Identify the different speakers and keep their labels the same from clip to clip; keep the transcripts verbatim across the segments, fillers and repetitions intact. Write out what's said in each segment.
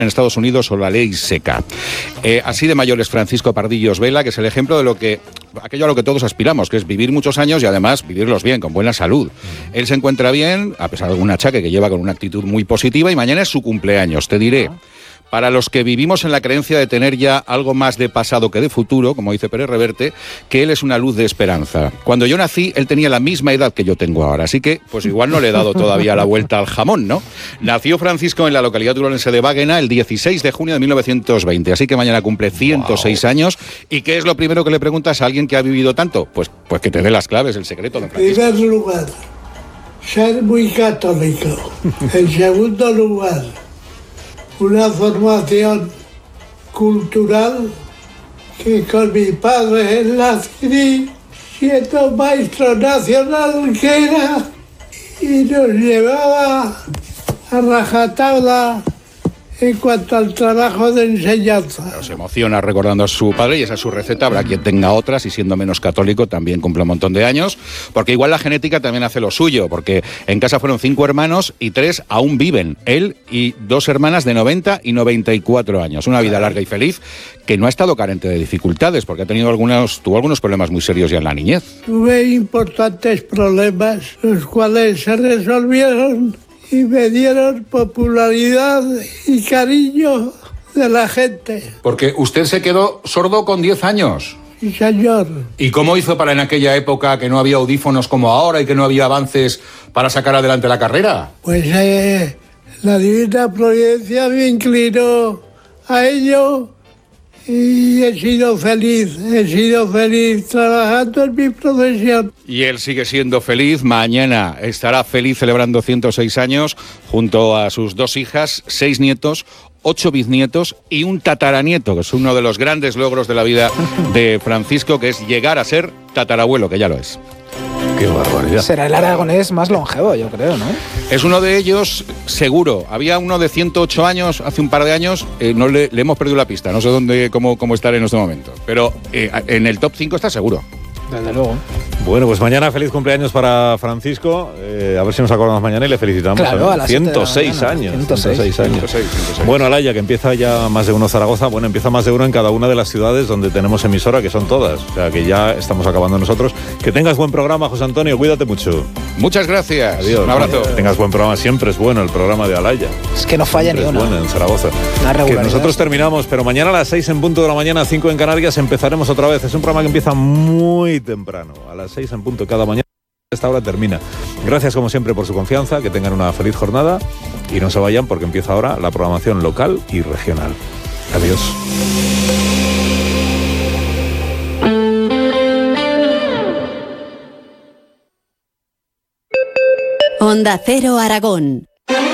Speaker 1: en Estados Unidos o la ley seca. Eh, así de mayor es Francisco Pardillos Vela, que es el ejemplo de lo que aquello a lo que todos aspiramos, que es vivir muchos años y además vivirlos bien, con buena salud. Él se encuentra bien, a pesar de algún achaque que lleva con una actitud muy positiva, y mañana es su cumpleaños. Te diré, para los que vivimos en la creencia de tener ya algo más de pasado que de futuro, como dice Pérez Reverte, que él es una luz de esperanza. Cuando yo nací, él tenía la misma edad que yo tengo ahora, así que pues igual no le he dado todavía la vuelta al jamón, ¿no? Nació Francisco en la localidad turolense de Báguena el dieciséis de junio de mil novecientos veinte, así que mañana cumple ciento seis wow. años. ¿Y qué es lo primero que le preguntas a alguien que ha vivido tanto? Pues, pues que te dé las claves, el secreto, don Francisco.
Speaker 2: En primer lugar, ser muy católico. En segundo lugar, una formación cultural que con mi padre la adquirí siendo maestro nacional que era, y nos llevaba a rajatabla en cuanto al trabajo de enseñanza.
Speaker 1: Se emociona recordando a su padre y esa es su receta. Habrá quien tenga otras y siendo menos católico también cumple un montón de años, porque igual la genética también hace lo suyo, porque en casa fueron cinco hermanos y tres aún viven. Él y dos hermanas de noventa y noventa y cuatro años. Una vida larga y feliz que no ha estado carente de dificultades, porque ha tenido algunos, tuvo algunos problemas muy serios ya en la niñez.
Speaker 2: Tuve importantes problemas, los cuales se resolvieron y me dieron popularidad y cariño de la gente.
Speaker 1: Porque usted se quedó sordo con diez años.
Speaker 2: Sí, señor.
Speaker 1: ¿Y cómo hizo para en aquella época que no había audífonos como ahora y que no había avances para sacar adelante la carrera?
Speaker 2: Pues eh, la divina providencia me inclinó a ello y he sido feliz, he sido feliz trabajando en mi profesión.
Speaker 1: Y él sigue siendo feliz. Mañana estará feliz celebrando ciento seis años junto a sus dos hijas, seis nietos, ocho bisnietos y un tataranieto, que es uno de los grandes logros de la vida de Francisco, que es llegar a ser tatarabuelo, que ya lo es.
Speaker 3: Qué barbaridad.
Speaker 4: Será el aragonés más longevo, yo creo, ¿no?
Speaker 1: Es uno de ellos, seguro. Había uno de ciento ocho años, hace un par de años, eh, no le, le hemos perdido la pista, no sé dónde, cómo, cómo estar en este momento. Pero eh, en el top cinco está seguro.
Speaker 4: Desde luego.
Speaker 3: Bueno, pues mañana feliz cumpleaños para Francisco. Eh, a ver si nos acordamos mañana y le felicitamos.
Speaker 4: Claro, a las
Speaker 3: ciento seis años.
Speaker 4: ciento seis
Speaker 3: años.
Speaker 1: ciento seis, ciento seis.
Speaker 3: Bueno, Alaya, que empieza ya más de uno Zaragoza. Bueno, empieza más de uno en cada una de las ciudades donde tenemos emisora, que son todas. O sea, que ya estamos acabando nosotros. Que tengas buen programa, José Antonio. Cuídate mucho.
Speaker 1: Muchas gracias.
Speaker 3: Adiós.
Speaker 1: Un abrazo.
Speaker 3: Que tengas buen programa. Siempre es bueno el programa de Alaya.
Speaker 4: Es que no falla
Speaker 3: Siempre
Speaker 4: ni una.
Speaker 3: Es bueno en Zaragoza.
Speaker 4: Que
Speaker 3: nosotros terminamos, pero mañana a las seis en punto de la mañana, cinco en Canarias, empezaremos otra vez. Es un programa que empieza muy temprano. A las seis en punto cada mañana. Esta hora termina. Gracias como siempre por su confianza, que tengan una feliz jornada y no se vayan porque empieza ahora la programación local y regional. Adiós.
Speaker 5: Onda Cero Aragón.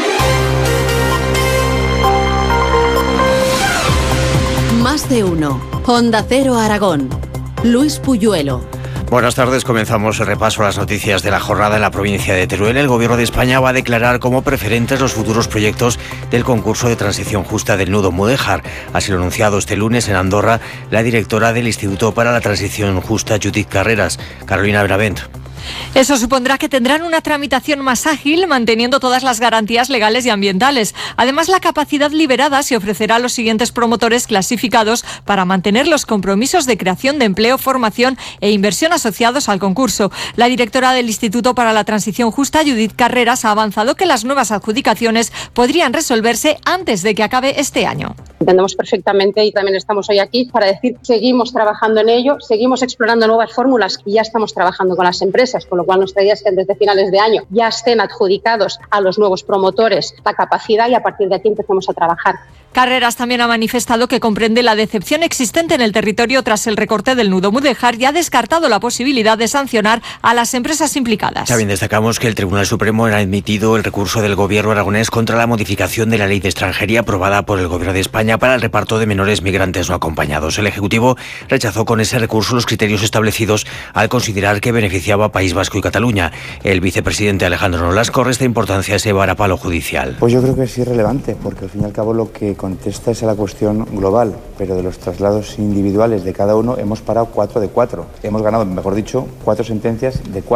Speaker 5: Más de uno. Onda Cero Aragón. Luis Puyuelo.
Speaker 6: Buenas tardes, comenzamos el repaso a las noticias de la jornada en la provincia de Teruel. El Gobierno de España va a declarar como preferentes los futuros proyectos del concurso de transición justa del nudo Mudéjar. Así lo ha anunciado este lunes en Andorra la directora del Instituto para la Transición Justa, Judith Carreras. Carolina Benavent.
Speaker 7: Eso supondrá que tendrán una tramitación más ágil, manteniendo todas las garantías legales y ambientales. Además, la capacidad liberada se ofrecerá a los siguientes promotores clasificados para mantener los compromisos de creación de empleo, formación e inversión asociados al concurso. La directora del Instituto para la Transición Justa, Judith Carreras, ha avanzado que las nuevas adjudicaciones podrían resolverse antes de que acabe este año.
Speaker 8: Entendemos perfectamente y también estamos hoy aquí para decir que seguimos trabajando en ello, seguimos explorando nuevas fórmulas y ya estamos trabajando con las empresas, con lo cual nuestra idea es que desde finales de año ya estén adjudicados a los nuevos promotores la capacidad y a partir de aquí empecemos a trabajar.
Speaker 7: Carreras también ha manifestado que comprende la decepción existente en el territorio tras el recorte del nudo Mudéjar y ha descartado la posibilidad de sancionar a las empresas implicadas.
Speaker 6: También destacamos que el Tribunal Supremo ha admitido el recurso del Gobierno aragonés contra la modificación de la Ley de Extranjería aprobada por el Gobierno de España para el reparto de menores migrantes no acompañados. El Ejecutivo rechazó con ese recurso los criterios establecidos al considerar que beneficiaba a País Vasco y Cataluña. El vicepresidente Alejandro Nolasco resta importancia a ese varapalo judicial.
Speaker 9: Pues yo creo que es irrelevante, porque al fin y al cabo lo que contesta es a la cuestión global, pero de los traslados individuales de cada uno hemos parado cuatro de cuatro. Hemos ganado, mejor dicho, cuatro sentencias de cuatro. O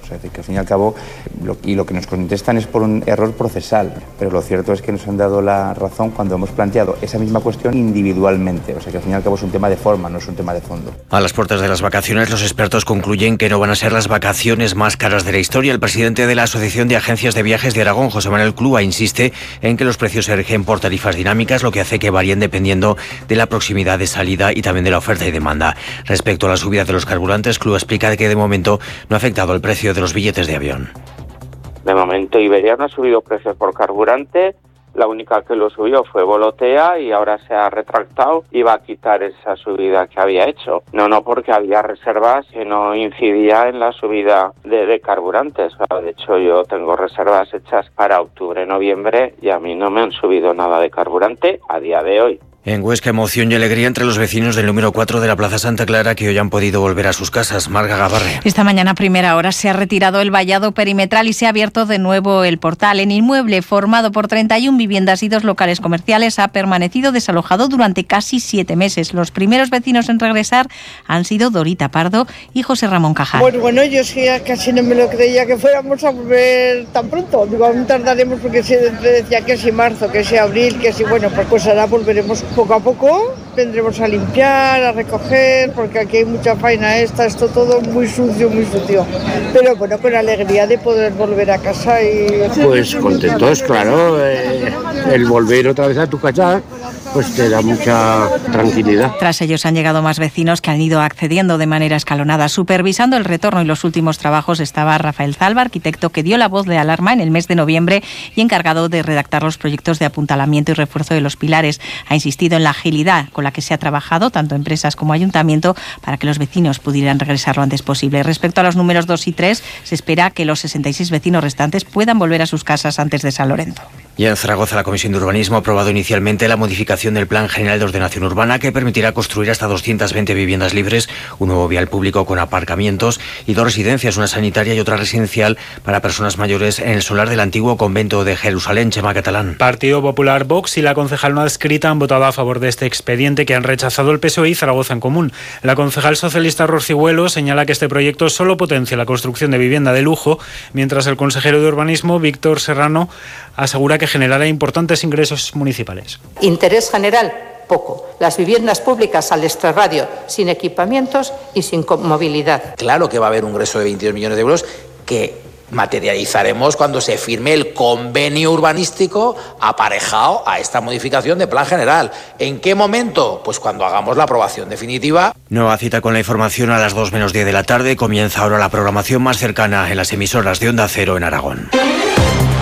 Speaker 9: sea, es decir, que al fin y al cabo, lo, y lo que nos contestan es por un error procesal, pero lo cierto es que nos han dado la razón cuando hemos planteado esa misma cuestión individualmente, o sea, que al fin y al cabo es un tema de forma, no es un tema de fondo.
Speaker 6: A las puertas de las vacaciones, los expertos concluyen que no van a ser las vacaciones más caras de la historia. El presidente de la Asociación de Agencias de Viajes de Aragón, José Manuel Clua, insiste en que los precios se rigen por tarifas dinámicas, lo que hace que varíen dependiendo de la proximidad de salida y también de la oferta y demanda. Respecto a la subida de los carburantes, Clua explica que de momento no ha afectado el precio de los billetes de avión.
Speaker 10: De momento Iberia no ha subido precios por carburante. La única que lo subió fue Volotea y ahora se ha retractado y va a quitar esa subida que había hecho. No, no, porque había reservas que no incidía en la subida de, de carburantes. De hecho, yo tengo reservas hechas para octubre, noviembre y a mí no me han subido nada de carburante a día de hoy.
Speaker 6: En Huesca, emoción y alegría entre los vecinos del número cuatro de la Plaza Santa Clara que hoy han podido volver a sus casas. Marga Gavarre.
Speaker 11: Esta mañana a primera hora se ha retirado el vallado perimetral y se ha abierto de nuevo el portal. El inmueble, formado por treinta y una viviendas y dos locales comerciales, ha permanecido desalojado durante casi siete meses. Los primeros vecinos en regresar han sido Dorita Pardo y José Ramón Cajal.
Speaker 12: Pues bueno, yo sí casi no me lo creía que fuéramos a volver tan pronto. Digo, aún tardaremos porque se decía que si marzo, que si abril, que si bueno, pues, pues ahora volveremos poco a poco, vendremos a limpiar, a recoger, porque aquí hay mucha faena, está esto todo muy sucio, muy sucio. Pero bueno, con alegría de poder volver a casa y...
Speaker 13: Pues contentos, claro, eh, el volver otra vez a tu casa, pues te da mucha tranquilidad.
Speaker 11: Tras ellos han llegado más vecinos que han ido accediendo de manera escalonada. Supervisando el retorno y los últimos trabajos estaba Rafael Zalba, arquitecto que dio la voz de alarma en el mes de noviembre y encargado de redactar los proyectos de apuntalamiento y refuerzo de los pilares. Ha insistido en la agilidad con la que se ha trabajado, tanto empresas como ayuntamiento, para que los vecinos pudieran regresar lo antes posible. Respecto a los números dos y tres, se espera que los sesenta y seis vecinos restantes puedan volver a sus casas antes de San Lorenzo.
Speaker 6: Y en Zaragoza, la Comisión de Urbanismo ha aprobado inicialmente la modificación del Plan General de Ordenación Urbana que permitirá construir hasta doscientas veinte viviendas libres, un nuevo vial público con aparcamientos y dos residencias, una sanitaria y otra residencial para personas mayores en el solar del antiguo convento de Jerusalén. Chema Catalán.
Speaker 14: Partido Popular, Vox y la concejal no adscrita han votado a favor de este expediente que han rechazado el P S O E y Zaragoza en Común. La concejal socialista Rorciguelo señala que este proyecto solo potencia la construcción de vivienda de lujo, mientras el consejero de Urbanismo, Víctor Serrano, asegura que generará importantes ingresos municipales.
Speaker 15: Interés general, poco. Las viviendas públicas al extrarradio, sin equipamientos y sin movilidad.
Speaker 16: Claro que va a haber un ingreso de veintidós millones de euros que materializaremos cuando se firme el convenio urbanístico aparejado a esta modificación de Plan General. ¿En qué momento? Pues cuando hagamos la aprobación definitiva.
Speaker 6: Nueva cita con la información a las dos menos diez de la tarde. Comienza ahora la programación más cercana en las emisoras de Onda Cero en Aragón.